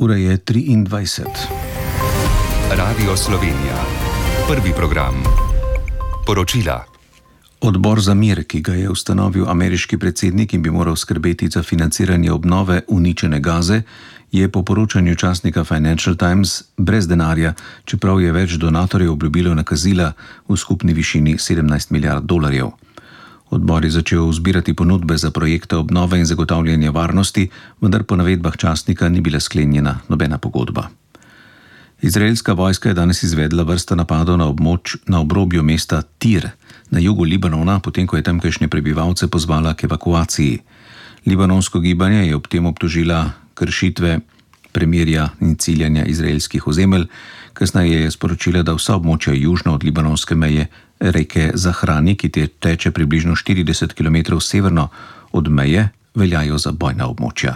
Ura je 23. Radio Slovenija. Prvi program. Poročila. Odbor za mir, ki ga je ustanovil ameriški predsednik in bi moral skrbeti za financiranje obnove uničene Gaze, je po poročanju časnika Financial Times brez denarja, čeprav je več donatorjev obljubilo nakazila v skupni višini $17 milijard. Odbor je začel zbirati ponudbe za projekte obnove in zagotavljanja varnosti, vendar po navedbah časnika ni bila sklenjena nobena pogodba. Izraelska vojska je danes izvedla vrsto napadov na obrobju mesta Tir na jugu Libanona, potem ko je tamkajšnje prebivalce pozvala k evakuaciji. Libanonsko gibanje je ob tem obtožila kršitve premirja in ciljanja izraelskih ozemelj. Kasneje je sporočila, da vsa območja južno od libanonske meje reke Zahrani, ki teče približno 40 km severno od meje, veljajo za bojna območja.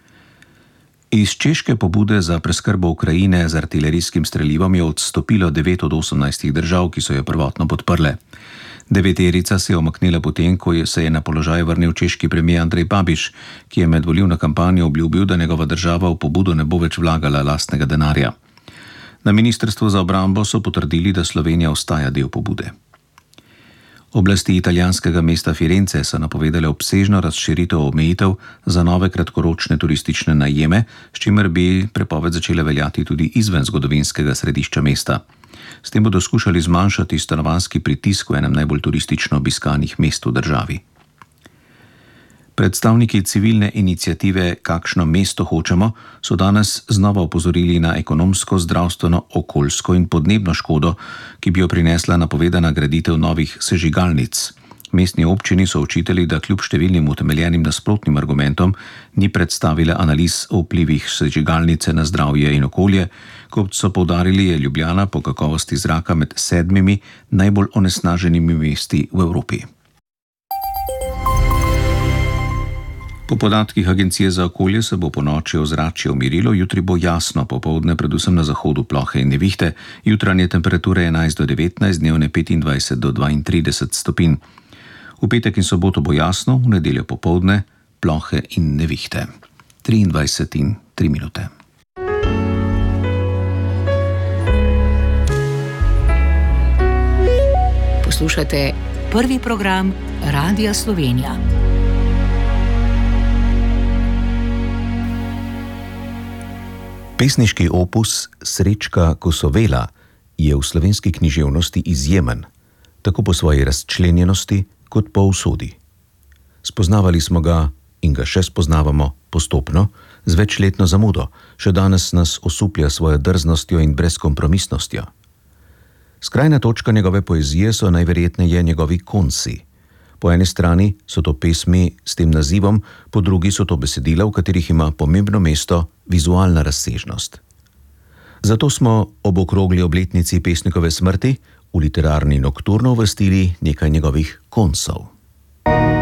Iz češke pobude za preskrbo Ukrajine z artilerijskim strelivom je odstopilo 9 od 18 držav, ki so jo prvotno podprle. 9-terica se je omaknila potem, ko se je na položaj vrnil češki premijer Andrej Babiš, ki je med volilno kampanjo obljubil, da njegova država v pobudo ne bo več vlagala lastnega denarja. Na ministrstvu za obrambo so potrdili, da Slovenija ostaja del pobude. Oblasti italijanskega mesta Firence so napovedale obsežno razširitev omejitev za nove kratkoročne turistične najeme, s čimer bi prepoved začela veljati tudi izven zgodovinskega središča mesta. S tem bodo skušali zmanjšati stanovanjski pritisk v enem najbolj turistično obiskanih mest v državi. Predstavniki civilne iniciative Kakšno mesto hočemo so danes znova opozorili na ekonomsko, zdravstveno, okoljsko in podnebno škodo, ki bi jo prinesla napovedana graditev novih sežigalnic. Mestni občini so očitali, da kljub številnim utemeljenim nasprotnim argumentom ni predstavila analiz o vplivih sežigalnice na zdravje in okolje. Kot so poudarili, je Ljubljana po kakovosti zraka med 7 najbolj onesnaženimi mesti v Evropi. Po podatkih Agencije za okolje se bo ponoči ozračje umirilo, jutri bo jasno, popoldne predvsem na zahodu plohe in nevihte, jutranje temperature 11 do 19, dnevne 25 do 32 stopinj. V petek in soboto bo jasno, v nedeljo popoldne plohe in nevihte. 23 in 3 minute. Poslušate prvi program Radia Slovenija. Pesniški opus Srečka Kosovela je v slovenski književnosti izjemen, tako po svoji razčlenjenosti kot po usodi. Spoznavali smo ga in ga še spoznavamo postopno, z večletno zamudo, še danes nas osuplja svojo drznostjo in brezkompromisnostjo. Skrajna točka njegove poezije so najverjetneje njegovi konci. Po eni strani so to pesmi s tem nazivom, po drugi so to besedila, v katerih ima pomembno mesto vizualna razsežnost. Zato smo ob okrogli obletnici pesnikove smrti v literarni nokturno uvrstili nekaj njegovih koncov.